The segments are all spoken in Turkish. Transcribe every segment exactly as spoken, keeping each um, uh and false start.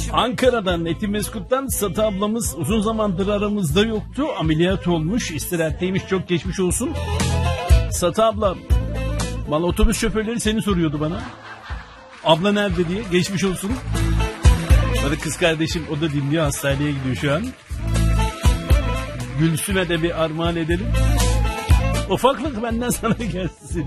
Ankara'dan Etimeskut'tan Satı ablamız uzun zamandır aramızda yoktu. Ameliyat olmuş, istirahatteymiş, çok geçmiş olsun. Satı abla, valla otobüs şoförleri seni soruyordu bana. Abla nerede diye, geçmiş olsun. Hadi kız kardeşim, o da dinliyor, hastaneye gidiyor şu an. Gülsüm'e de bir armağan edelim. Ufaklık benden sana gelsin.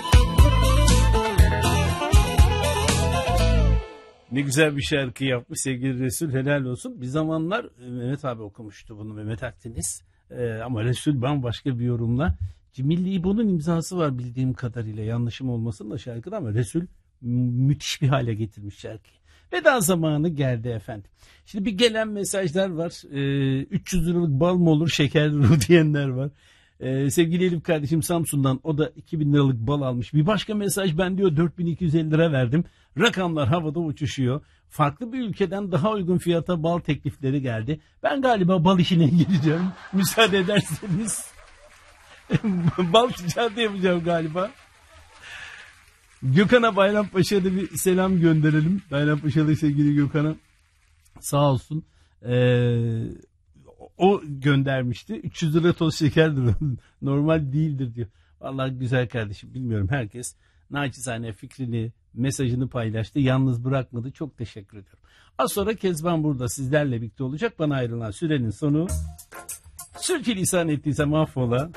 Ne güzel bir şarkı yapmış sevgili Resul, helal olsun. Bir zamanlar Mehmet abi okumuştu bunu, Mehmet Akdeniz. Ee, ama Resul bambaşka bir yorumla. Milli İbo'nun imzası var bildiğim kadarıyla, yanlışım olmasın da şarkıda, ama Resul müthiş bir hale getirmiş şarkıyı. Veda zamanı geldi efendim. Şimdi bir gelen mesajlar var. Ee, üç yüz liralık bal mı olur şeker ruh diyenler var. Ee, sevgili Elif kardeşim Samsun'dan, o da iki bin liralık bal almış. Bir başka mesaj, ben diyor dört bin iki yüz elli lira verdim. Rakamlar havada uçuşuyor. Farklı bir ülkeden daha uygun fiyata bal teklifleri geldi. Ben galiba bal işine gireceğim. Müsaade ederseniz. Bal ticareti yapacağım galiba. Gökhan'a Bayrampaşa'da bir selam gönderelim. Bayrampaşa'da sevgili Gökhan'a sağ olsun. Ee, o göndermişti. üç yüz lira toz şekerdir. Normal değildir diyor. Vallahi güzel kardeşim, bilmiyorum, herkes naçizane fikrini, mesajını paylaştı. Yalnız bırakmadı. Çok teşekkür ediyorum. Az sonra Kezban burada sizlerle birlikte olacak. Bana ayrılan sürenin sonu. Sürçülisan ettiyse mahvola.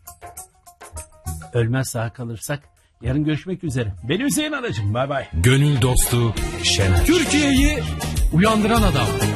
Ölmez sağ kalırsak yarın görüşmek üzere. Benim Hüseyin Aracım. Bay bay. Gönül dostu Şener. Türkiye'yi uyandıran adam.